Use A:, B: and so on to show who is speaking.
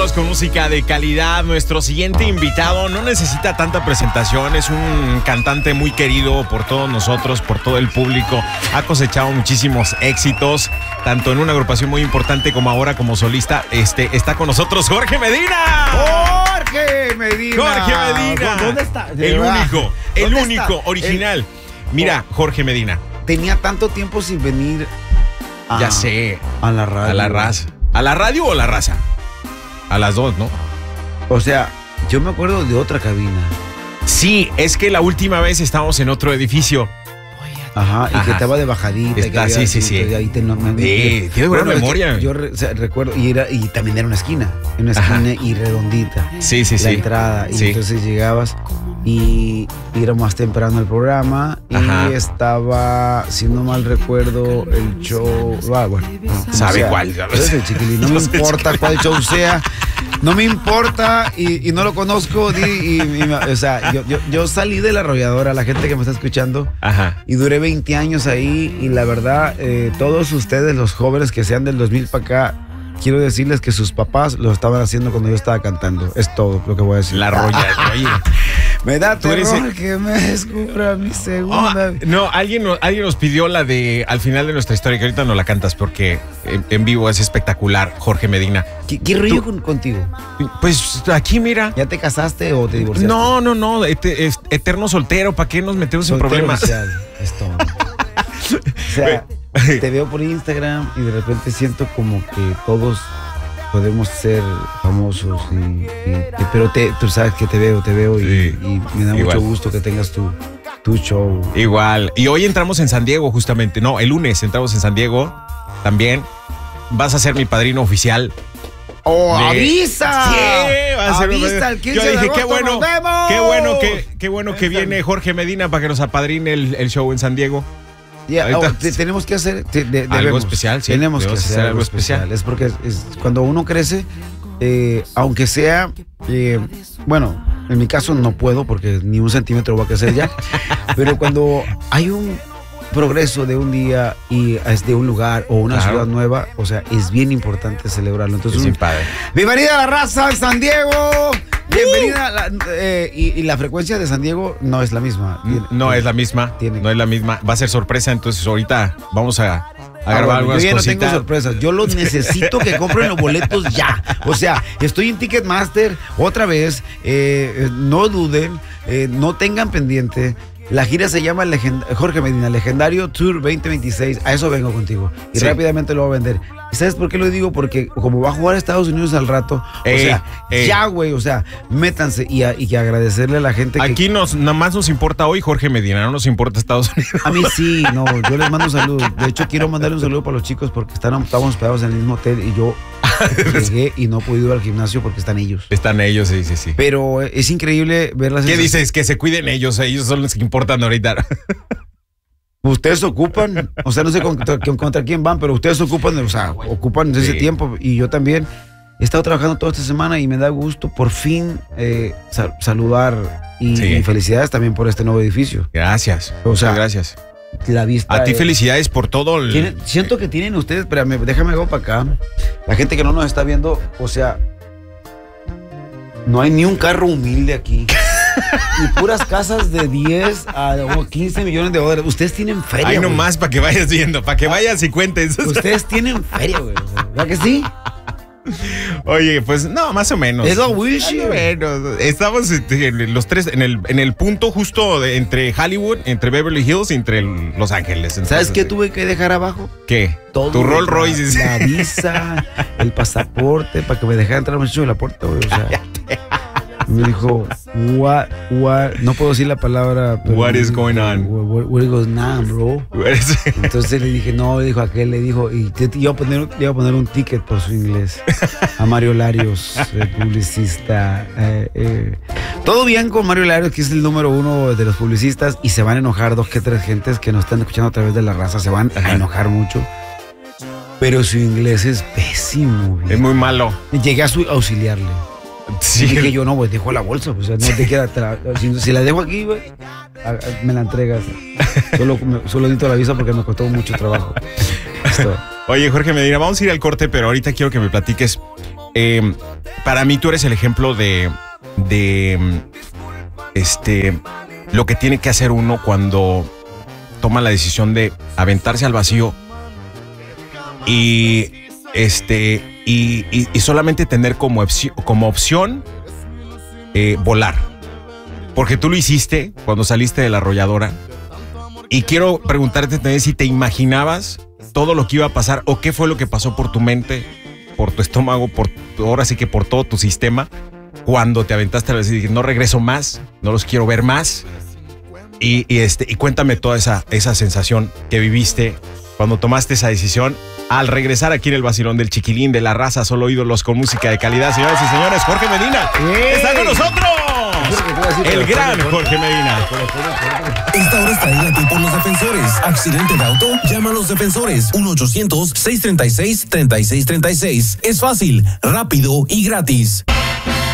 A: minutos con música de calidad. Nuestro siguiente invitado no necesita tanta presentación. Es un cantante muy querido por todos nosotros, por todo el público. Ha cosechado muchísimos éxitos, tanto en una agrupación muy importante como ahora como solista. Está con nosotros Jorge Medina.
B: Jorge Medina.
A: ¿Dónde está? El único, original. Mira, Jorge Medina.
B: Tenía tanto tiempo sin venir
A: Ya sé.
B: a la radio.
A: A la raza. ¿A la radio o la raza? A las dos, ¿no?
B: O sea, yo me acuerdo de otra cabina.
A: Sí, es que la última vez estábamos en otro edificio.
B: Ajá, y que estaba de bajadita.
A: Está,
B: que
A: sí.
B: Ahí
A: Tiene buena memoria.
B: Yo recuerdo, y también era una esquina y redondita.
A: Sí.
B: La entrada. Y entonces llegabas y era más temprano el programa. Y estaba, si no mal recuerdo, el show.
A: ¿Sabe cuál?
B: Chiquilín, no me importa cuál show sea. No me importa y no lo conozco. O sea, yo salí de la arrolladora, la gente que me está escuchando.
A: Ajá.
B: Y duré 20 años ahí. Y la verdad, todos ustedes, los jóvenes que sean del 2000 para acá, quiero decirles que sus papás lo estaban haciendo cuando yo estaba cantando. Es todo lo que voy a decir.
A: La arrolladora.
B: Me da terror que me descubra mi segunda.
A: No, alguien nos pidió la de al final de nuestra historia, que ahorita no la cantas porque en vivo es espectacular, Jorge Medina.
B: ¿Qué rollo contigo?
A: Pues aquí, mira.
B: ¿Ya te casaste o te divorciaste?
A: No, eterno soltero, ¿para qué nos metemos en problemas?
B: Es todo. O sea, te veo por Instagram y de repente siento como que todos podemos ser famosos pero tú sabes que te veo y me da mucho gusto que tengas tu show.
A: Igual. Y hoy entramos en San Diego justamente. No, el lunes entramos en San Diego también. Vas a ser mi padrino oficial.
B: ¡Avisa!
A: Sí, va a ser
B: avisa el 15
A: Yo dije,
B: de agosto, nos vemos.
A: qué bueno que viene Jorge Medina para que nos apadrine el show en San Diego.
B: Tenemos que hacer
A: algo especial, sí.
B: Tenemos que hacer algo especial. Es porque cuando uno crece, aunque sea, bueno, en mi caso no puedo porque ni un centímetro voy a crecer ya, pero cuando hay un progreso de un día y es de un lugar o una ciudad nueva, o sea, es bien importante celebrarlo. Entonces, bienvenida a la raza en San Diego. Bienvenida. Y la frecuencia de San Diego no es la misma.
A: No es la misma. Va a ser sorpresa, entonces ahorita vamos a grabar algunas cositas.
B: Yo ya no tengo sorpresas. Yo los necesito que compren los boletos ya. O sea, estoy en Ticketmaster otra vez. No duden, no tengan pendiente. La gira se llama Jorge Medina, Legendario Tour 2026. A eso vengo contigo. Y rápidamente lo voy a vender. ¿Y sabes por qué lo digo? Porque como va a jugar a Estados Unidos al rato, ya, güey, o sea, métanse y que agradecerle a la gente.
A: Aquí nada más nos importa hoy Jorge Medina, no nos importa Estados Unidos.
B: A mí sí, no, yo les mando un saludo. De hecho, quiero mandarle un saludo para los chicos porque estamos hospedados en el mismo hotel y yo llegué y no he podido ir al gimnasio porque están ellos.
A: Están ellos, sí.
B: Pero es increíble verlas.
A: ¿Qué dices? Que se cuiden ellos son los que importan ahorita.
B: Ustedes ocupan, o sea, no sé contra quién van, pero ustedes ocupan ese tiempo y yo también. He estado trabajando toda esta semana y me da gusto por fin saludar y felicidades también por este nuevo edificio.
A: Gracias. Muchas gracias.
B: La vista.
A: A ti felicidades por todo.
B: Siento que tienen ustedes, espérame, déjame go para acá. La gente que no nos está viendo, o sea, no hay ni un carro humilde aquí. Y puras casas de 10 a 15 millones de dólares. Ustedes tienen feria.
A: Ay, nomás para que vayas viendo, para que vayas y cuentes.
B: Ustedes tienen feria, güey. ¿Verdad que sí?
A: Oye, pues no, más o menos.
B: Es lo Wilshire.
A: Bueno, estamos los tres en el punto justo entre Hollywood, entre Beverly Hills y entre Los Ángeles. Entonces,
B: ¿sabes qué tuve que dejar abajo?
A: ¿Qué?
B: Todo.
A: Tu Rolls Royce.
B: La visa, el pasaporte, para que me dejara entrar muchacho de la puerta, güey. O sea, me dijo, what, no puedo decir la palabra.
A: What is going on?
B: What goes on, bro? Entonces le dije, no, le dijo aquel, le dijo, y iba a poner un ticket por su inglés. A Mario Larios, el publicista. Todo bien con Mario Larios, que es el número 1 de los publicistas, y se van a enojar 2 que 3 gentes que nos están escuchando a través de la raza, se van a enojar mucho. Pero su inglés es pésimo.
A: Es muy malo.
B: Llegué a auxiliarle. Sí. Y dije yo, no, pues dejo la bolsa, pues no te queda si la dejo aquí, güey, me la entregas. Solo necesito la visa porque me costó mucho trabajo.
A: Oye, Jorge Medina, vamos a ir al corte, pero ahorita quiero que me platiques para mí tú eres el ejemplo de lo que tiene que hacer uno cuando toma la decisión de aventarse al vacío y solamente tener como opción volar. Porque tú lo hiciste cuando saliste de la arrolladora. Y quiero preguntarte también si te imaginabas todo lo que iba a pasar o qué fue lo que pasó por tu mente, por tu estómago, ahora sí que por todo tu sistema, cuando te aventaste a decir, no regreso más, no los quiero ver más. Y cuéntame toda esa sensación que viviste cuando tomaste esa decisión al regresar aquí en el vacilón del Chiquilín de la raza, solo ídolos con música de calidad. Señoras y señores, Jorge Medina está con nosotros. El gran Jorge Medina.
C: Esta hora es traída a ti por los defensores. ¿Accidente de auto? Llama a los defensores. 1-800-636-3636. Es fácil, rápido y gratis.